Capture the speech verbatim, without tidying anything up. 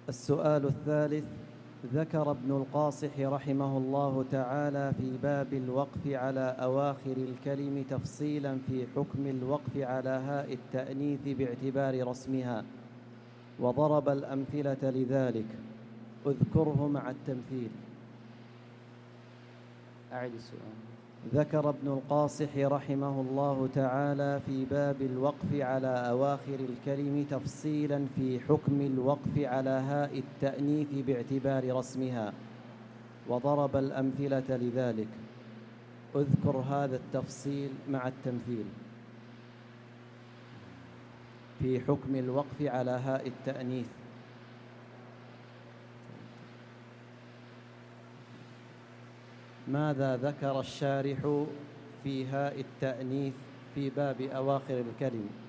السؤال الثالث: ذكر ابن القاصح رحمه الله تعالى في باب الوقف على أواخر الكلم تفصيلا في حكم الوقف على هاء التأنيث باعتبار رسمها، وضرب الأمثلة لذلك. اذكره مع التمثيل. أعد السؤال. ذكر ابن القاصح رحمه الله تعالى في باب الوقف على أواخر الكلم تفصيلا في حكم الوقف على هاء التأنيث باعتبار رسمها، وضرب الأمثلة لذلك. اذكر هذا التفصيل مع التمثيل. في حكم الوقف على هاء التأنيث. ماذا ذكر الشارح في هاء التأنيث في باب أواخر الكلم؟